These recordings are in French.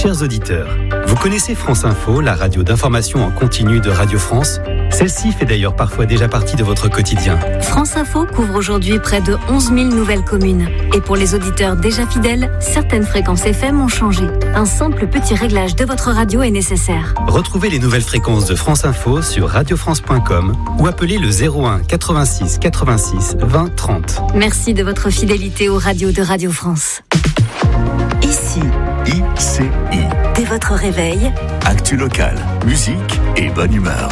Chers auditeurs, vous connaissez France Info, la radio d'information en continu de Radio France ? Celle-ci fait d'ailleurs parfois déjà partie de votre quotidien. France Info couvre aujourd'hui près de 11 000 nouvelles communes. Et pour les auditeurs déjà fidèles, certaines fréquences FM ont changé. Un simple petit réglage de votre radio est nécessaire. Retrouvez les nouvelles fréquences de France Info sur radiofrance.com ou appelez le 01 86 86 20 30. Merci de votre fidélité aux radios de Radio France. Ici, ICI. dès votre réveil, Actu locale, musique et bonne humeur.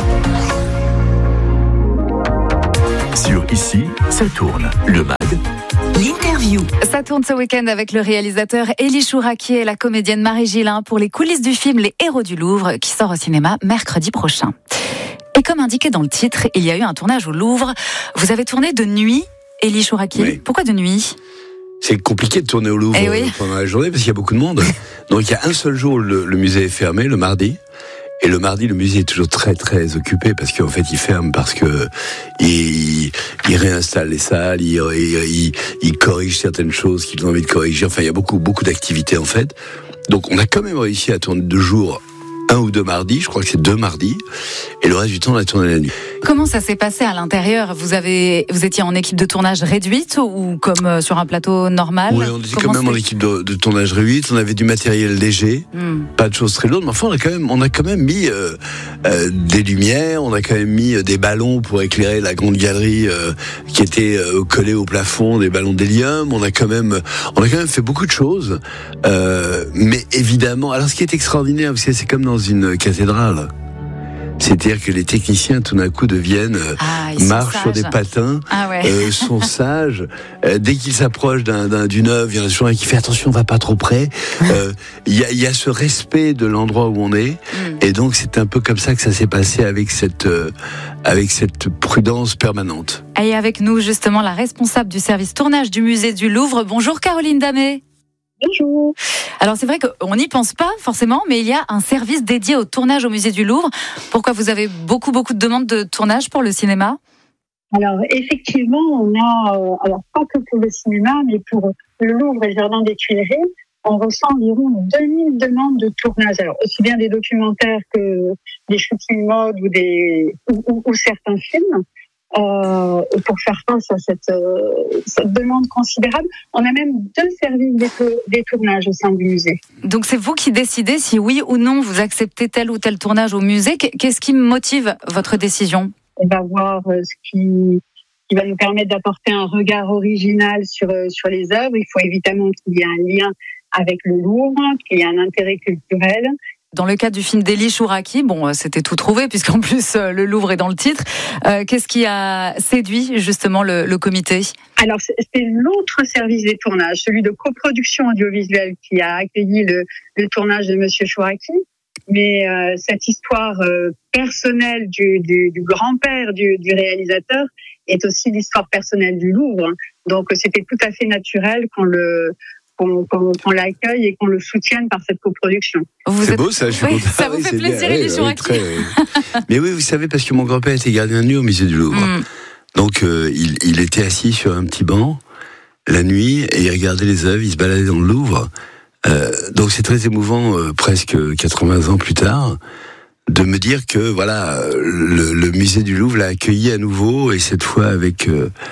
Sur Ici, ça tourne. Le MAD. l'interview. Ça tourne ce week-end avec le réalisateur Élie Chouraki et la comédienne Marie Gillin pour les coulisses du film Les Héros du Louvre qui sort au cinéma mercredi prochain. Et comme indiqué dans le titre, il y a eu un tournage au Louvre. Vous avez tourné de nuit, Élie Chouraki. Oui. Pourquoi de nuit ? C'est compliqué de tourner au Louvre pendant la journée parce qu'il y a beaucoup de monde. Donc il y a un seul jour où le musée est fermé, le mardi. Et le mardi, le musée est toujours très très occupé parce qu'en fait il ferme parce que il réinstalle les salles, il corrige certaines choses qu'il a envie de corriger. Enfin il y a beaucoup d'activités en fait. Donc on a quand même réussi à tourner 2 jours. 1 ou 2 mardis, je crois que c'est 2 mardis, et le reste du temps on a tourné la nuit. Comment ça s'est passé à l'intérieur ? Vous étiez en équipe de tournage réduite ou comme sur un plateau normal ? Oui, on était quand même en équipe de tournage réduite, on avait du matériel léger, pas de choses très lourdes, mais enfin on a quand même mis des lumières, on a quand même mis des ballons pour éclairer la grande galerie qui était collée au plafond, des ballons d'hélium, on a quand même fait beaucoup de choses, mais évidemment, alors ce qui est extraordinaire, parce que c'est comme dans une cathédrale. C'est-à-dire que les techniciens, tout d'un coup, marchent sur des patins, sont sages. Dès qu'ils s'approchent d'une œuvre, il y en a toujours un qui fait attention, on va pas trop près. Il y a ce respect de l'endroit où on est, et donc c'est un peu comme ça que ça s'est passé avec cette prudence permanente. Et avec nous justement la responsable du service tournage du musée du Louvre. Bonjour Caroline Damet. Bonjour. Alors c'est vrai qu'on n'y pense pas forcément, mais il y a un service dédié au tournage au musée du Louvre. Pourquoi vous avez beaucoup de demandes de tournage pour le cinéma ? Alors effectivement, on a, alors pas que pour le cinéma, mais pour le Louvre et le Jardin des Tuileries, on reçoit environ 2000 demandes de tournage. Alors aussi bien des documentaires que des shootings mode ou certains films. Pour faire face à cette demande considérable, on a même 2 services des tournages au sein du musée. Donc c'est vous qui décidez si oui ou non vous acceptez tel ou tel tournage au musée. Qu'est-ce qui motive votre décision ? On va voir ce qui va nous permettre d'apporter un regard original sur les œuvres. Il faut évidemment qu'il y ait un lien avec le Louvre, qu'il y ait un intérêt culturel. Dans le cas du film d'Élie Chouraki, c'était tout trouvé puisqu'en plus le Louvre est dans le titre. Qu'est-ce qui a séduit justement le comité ? Alors c'est l'autre service des tournages, celui de coproduction audiovisuelle qui a accueilli le tournage de Monsieur Chouraki. Mais cette histoire personnelle du grand-père du réalisateur est aussi l'histoire personnelle du Louvre. Donc c'était tout à fait naturel qu'on l'accueille et qu'on le soutienne par cette coproduction. Beau ça, je suis content. Ça vous fait plaisir, Élie Chouraki. Mais oui, vous savez, parce que mon grand-père était gardien de nuit au musée du Louvre. Donc il était assis sur un petit banc la nuit et il regardait les œuvres, il se baladait dans le Louvre. Donc c'est très émouvant, presque 80 ans plus tard, de me dire que voilà, le musée du Louvre l'a accueilli à nouveau, et cette fois avec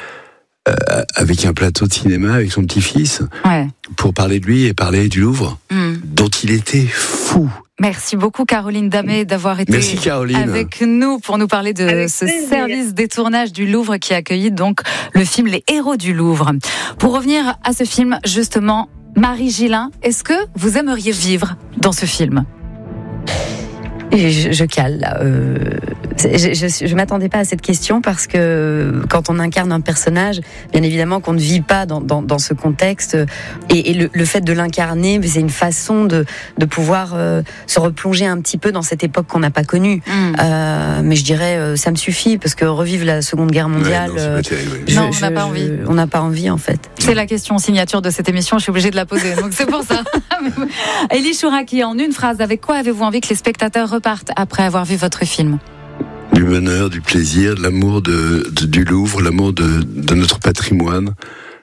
un plateau de cinéma avec son petit-fils, pour parler de lui et parler du Louvre, dont il était fou. Merci beaucoup Caroline Damet d'avoir été avec nous pour nous parler de ce service des tournages du Louvre qui a accueilli donc le film Les Héros du Louvre. Pour revenir à ce film, justement, Marie Gillin, est-ce que vous aimeriez vivre dans ce film ? Et je cale là. Je m'attendais pas à cette question parce que quand on incarne un personnage, bien évidemment qu'on ne vit pas dans ce contexte, et le fait de l'incarner, c'est une façon de pouvoir se replonger un petit peu dans cette époque qu'on n'a pas connue. Mais je dirais ça me suffit, parce que revivre la Seconde Guerre mondiale, on n'a pas envie. On n'a pas envie en fait. C'est la question signature de cette émission, je suis obligée de la poser, donc c'est pour ça. Élie Chouraki, en une phrase, avec quoi avez-vous envie que les spectateurs repartent après avoir vu votre film ? Du bonheur, du plaisir, de l'amour du Louvre, l'amour de notre patrimoine,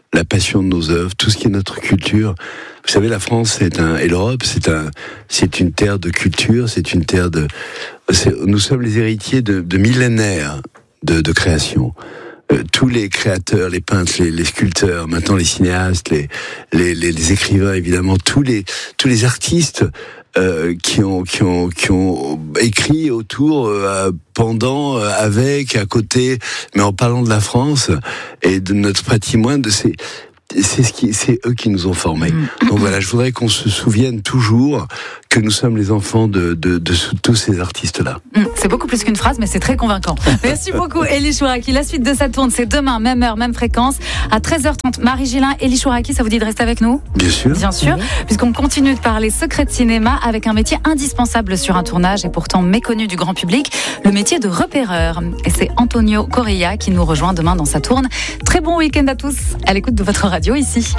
la passion de nos œuvres, tout ce qui est notre culture. Vous savez, la France et l'Europe, c'est une terre de culture, nous sommes les héritiers de millénaires de création. Tous les créateurs, les peintres, les sculpteurs, maintenant les cinéastes, les écrivains, évidemment, tous les artistes qui ont écrit autour, pendant, avec, à côté, mais en parlant de la France et de notre patrimoine, c'est eux qui nous ont formés. Donc voilà, je voudrais qu'on se souvienne toujours que nous sommes les enfants de tous ces artistes-là. C'est beaucoup plus qu'une phrase, mais c'est très convaincant. Merci beaucoup, Elie Chouraki. La suite de sa tourne, c'est demain, même heure, même fréquence, à 13h30. Marie Gillin, Elie Chouraki, ça vous dit de rester avec nous ? Bien sûr. Bien sûr, puisqu'on continue de parler secrets de cinéma avec un métier indispensable sur un tournage et pourtant méconnu du grand public, le métier de repéreur. Et c'est Antonio Correia qui nous rejoint demain dans sa tourne. Très bon week-end à tous, à l'écoute de votre radio ici.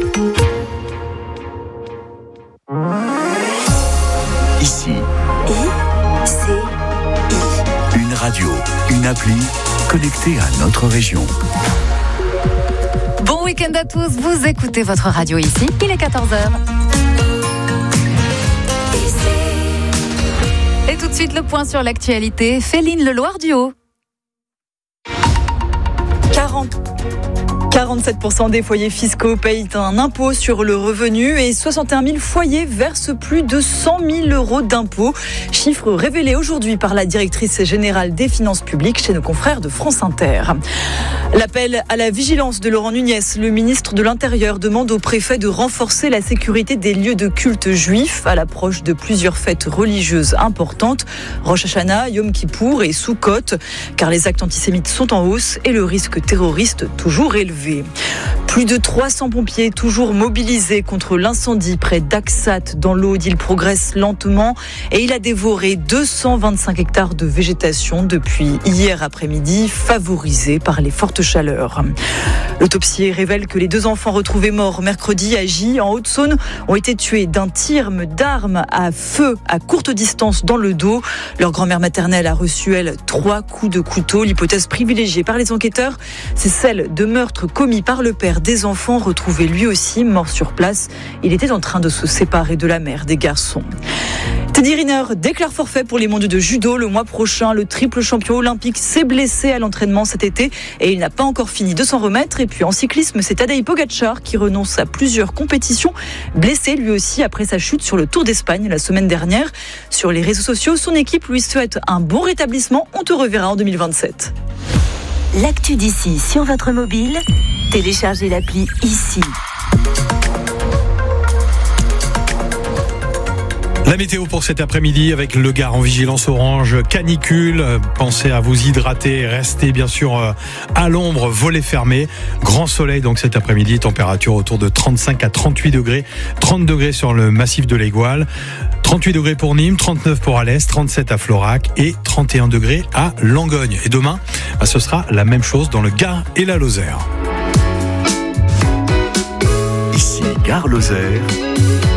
Ici. Une radio, une appli connectée à notre région. Bon week-end à tous, vous écoutez votre radio ici, il est 14h. Et tout de suite le point sur l'actualité, Féline Leloir du Haut. 47% des foyers fiscaux payent un impôt sur le revenu et 61 000 foyers versent plus de 100 000 euros d'impôts. Chiffre révélé aujourd'hui par la directrice générale des finances publiques chez nos confrères de France Inter. L'appel à la vigilance de Laurent Nunez, le ministre de l'Intérieur, demande au préfet de renforcer la sécurité des lieux de culte juifs à l'approche de plusieurs fêtes religieuses importantes, Rosh Hashanah, Yom Kippour et Sukkot, car les actes antisémites sont en hausse et le risque terroriste toujours élevé. Plus de 300 pompiers toujours mobilisés contre l'incendie près d'Axat dans l'Aude. Il progresse lentement et il a dévoré 225 hectares de végétation depuis hier après-midi, favorisés par les fortes chaleurs. L'autopsie révèle que les 2 enfants retrouvés morts mercredi à Gy, en Haute-Saône, ont été tués d'un tir d'arme à feu à courte distance dans le dos. Leur grand-mère maternelle a reçu, elle, 3 coups de couteau. L'hypothèse privilégiée par les enquêteurs, c'est celle de meurtre commis par le père des enfants, retrouvé lui aussi mort sur place. Il était en train de se séparer de la mère des garçons. Teddy Riner déclare forfait pour les mondiaux de judo le mois prochain. Le triple champion olympique s'est blessé à l'entraînement cet été et il n'a pas encore fini de s'en remettre. Et puis en cyclisme, c'est Tadej Pogačar qui renonce à plusieurs compétitions, blessé lui aussi après sa chute sur le Tour d'Espagne la semaine dernière. Sur les réseaux sociaux, son équipe lui souhaite un bon rétablissement. On te reverra en 2027. L'actu d'ici sur votre mobile, téléchargez l'appli ici. La météo pour cet après-midi avec le Gard en vigilance orange, canicule. Pensez à vous hydrater, restez bien sûr à l'ombre, volets fermés. Grand soleil donc cet après-midi, température autour de 35 à 38 degrés. 30 degrés sur le massif de l'Aiguale. 38 degrés pour Nîmes, 39 pour Alès, 37 à Florac et 31 degrés à Langogne. Et demain, ce sera la même chose dans le Gard et la Lozère. Ici Gard-Lozère.